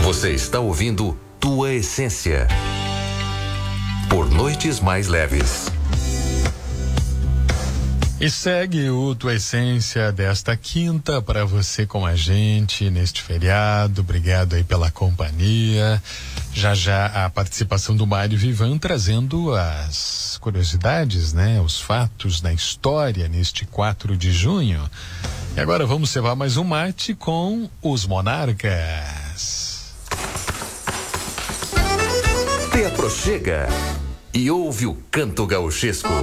Você está ouvindo Tua Essência. Por noites mais leves. E segue o Tua Essência desta quinta para você com a gente neste feriado. Obrigado aí pela companhia. Já a participação do Mário Vivan trazendo as curiosidades, né? Os fatos da história neste 4 de junho. E agora vamos cevar mais um mate com os Monarcas. Te aproxega e ouve o canto gauchesco.